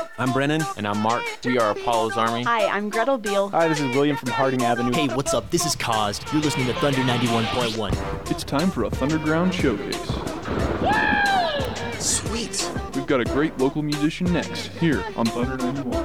I'm Brennan. And I'm Mark. We are Apollo's Army. Hi, I'm Gretel Beal. Hi, this is William from Harding Avenue. Hey, what's up? This is Caused. You're listening to Thunder 91.1. It's time for a Thunderground showcase. Sweet. We've got a great local musician next, here on Thunder 91.